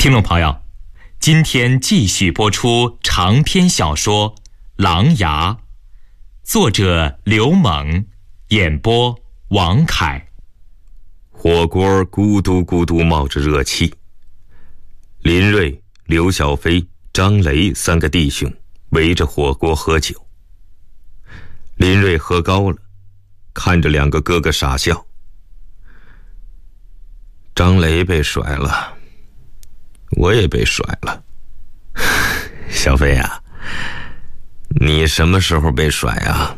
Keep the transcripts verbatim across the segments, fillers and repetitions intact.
听众朋友，今天继续播出长篇小说《狼牙》，作者刘猛，演播王凯。 火锅咕嘟咕嘟冒着热气，林瑞、刘小飞、张雷三个弟兄围着火锅喝酒。林瑞喝高了，看着两个哥哥傻笑。张雷被甩了，我也被甩了。小飞啊，你什么时候被甩啊？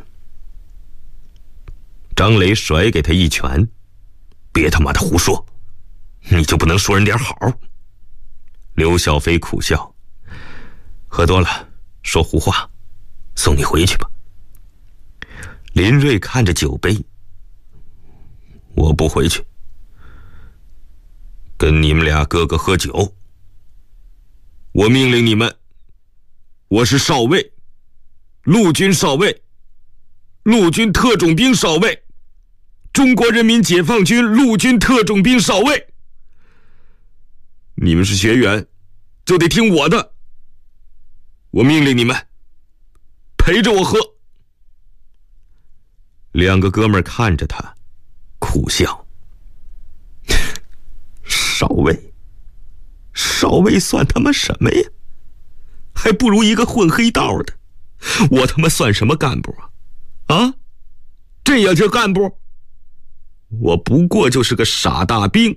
张雷甩给他一拳，别他妈的胡说，你就不能说人点好？刘小飞苦笑，喝多了说胡话，送你回去吧。林瑞看着酒杯，我不回去，跟你们俩哥哥喝酒。我命令你们，我是少尉，陆军少尉，陆军特种兵少尉，中国人民解放军陆军特种兵少尉。你们是学员，就得听我的。我命令你们，陪着我喝。两个哥们儿看着他，苦笑。少尉，少尉算他妈什么呀？还不如一个混黑道的。我他妈算什么干部啊？啊？这样叫干部？我不过就是个傻大兵。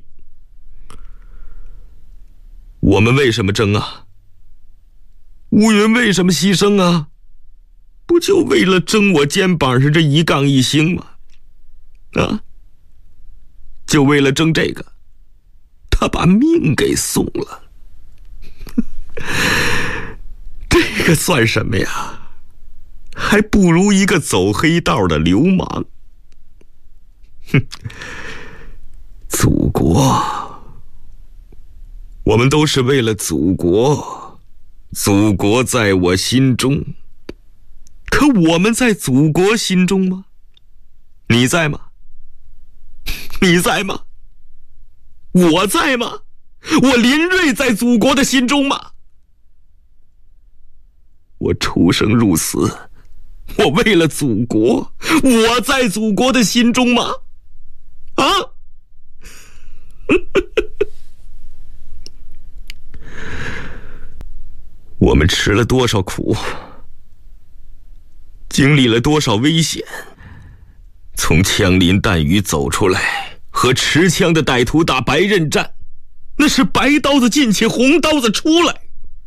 我们为什么争啊？乌云为什么牺牲啊？不就为了争我肩膀上这一杠一星吗？啊？就为了争这个，他把命给送了。这个算什么呀？还不如一个走黑道的流氓。哼，祖国，我们都是为了祖国，祖国在我心中。可我们在祖国心中吗？你在吗？你在吗？我在吗？我林瑞在祖国的心中吗？我出生入死，我为了祖国，我在祖国的心中吗？啊？我们吃了多少苦，经历了多少危险，从枪林弹雨走出来，和持枪的歹徒打白刃战，那是白刀子进去，红刀子出来。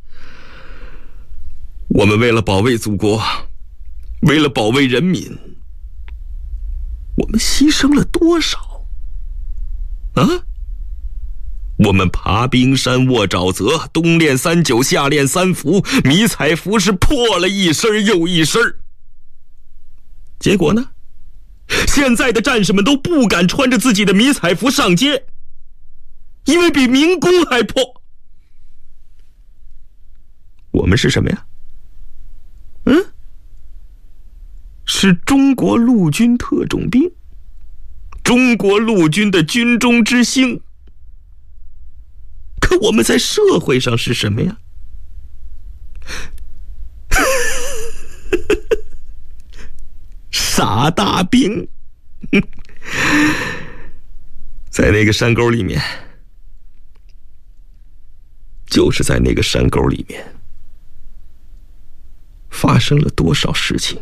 我们为了保卫祖国，为了保卫人民，我们牺牲了多少啊？我们爬冰山卧沼泽，冬练三九，夏练三伏，迷彩服是破了一身又一身。结果呢？现在的战士们都不敢穿着自己的迷彩服上街，因为比民工还破。我们是什么呀？嗯？是中国陆军特种兵，中国陆军的军中之星。可我们在社会上是什么呀？傻大兵。在那个山沟里面，就是在那个山沟里面发生了多少事情，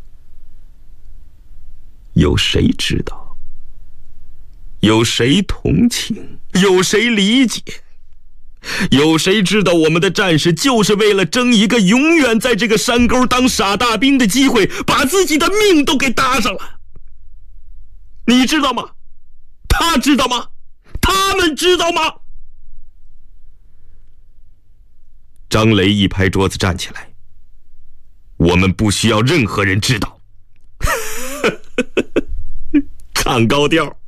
有谁知道？有谁同情？有谁理解？有谁知道我们的战士就是为了争一个永远在这个山沟当傻大兵的机会，把自己的命都给搭上了？你知道吗？他知道吗？他们知道吗？张雷一拍桌子站起来，我们不需要任何人知道。唱高调。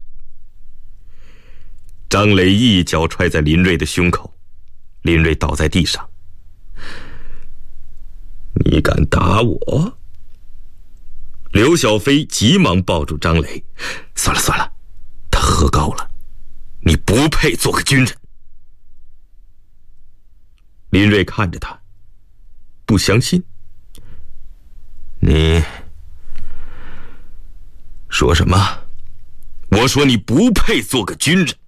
张雷一脚踹在林瑞的胸口，林瑞倒在地上。你敢打我？刘小飞急忙抱住张雷，算了算了，他喝高了，你不配做个军人。 林瑞看着他，不相信。你说什么？我说你不配做个军人。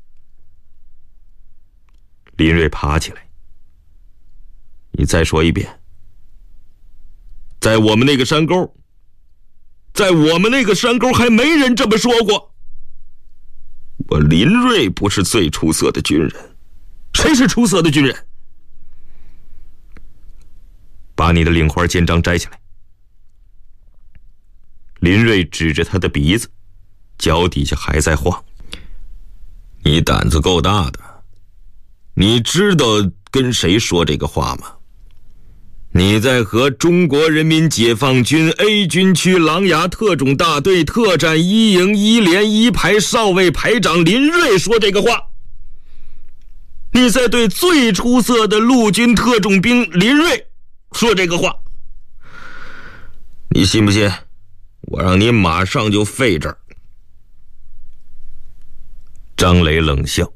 林瑞爬起来，你再说一遍。在我们那个山沟，在我们那个山沟还没人这么说过。我林瑞不是最出色的军人，谁是出色的军人？把你的领花肩章摘下来。林瑞指着他的鼻子，脚底下还在晃。你胆子够大的，你知道跟谁说这个话吗？你在和中国人民解放军 A 军区琅琊特种大队特战一营一连一排少尉排长林瑞说这个话。你在对最出色的陆军特种兵林瑞说这个话。你信不信我让你马上就废这儿？张磊冷笑。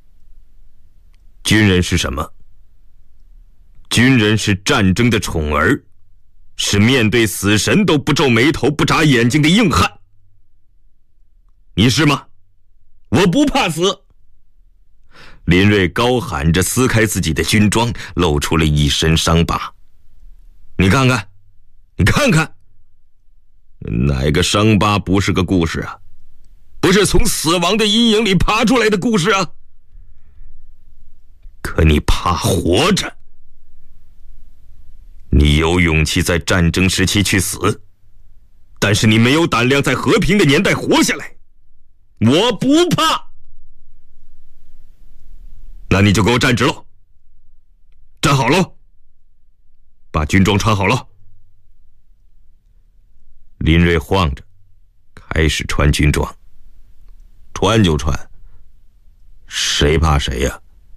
军人是什么？军人是战争的宠儿，是面对死神都不皱眉头不眨眼睛的硬汉。你是吗？我不怕死。林瑞高喊着撕开自己的军装，露出了一身伤疤。你看看，你看看，哪个伤疤不是个故事啊？不是从死亡的阴影里爬出来的故事啊？可你怕活着。你有勇气在战争时期去死，但是你没有胆量在和平的年代活下来。我不怕。那你就给我站直喽，站好喽，把军装穿好喽。林瑞晃着，开始穿军装。穿就穿，谁怕谁呀？